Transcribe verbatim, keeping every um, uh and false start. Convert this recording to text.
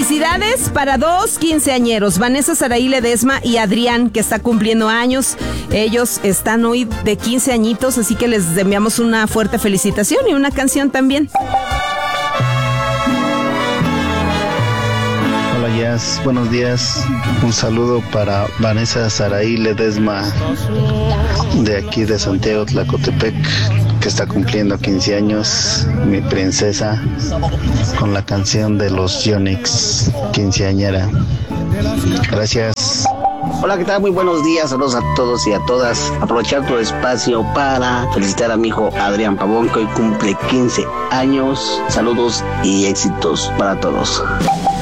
Felicidades para dos quinceañeros, Vanessa Saraí Ledesma y Adrián, que está cumpliendo años. Ellos están hoy de quince añitos, así que les enviamos una fuerte felicitación y una canción también. Hola Jazz, buenos días. Un saludo para Vanessa Saraí Ledesma, de aquí de Santiago Tlacotepec, que está cumpliendo quince años, mi princesa, con la canción de los Yonix, quinceañera. Gracias. Hola, ¿qué tal? Muy buenos días, saludos a todos y a todas. Aprovechar tu espacio para felicitar a mi hijo Adrián Pavón, que hoy cumple quince años. Saludos y éxitos para todos.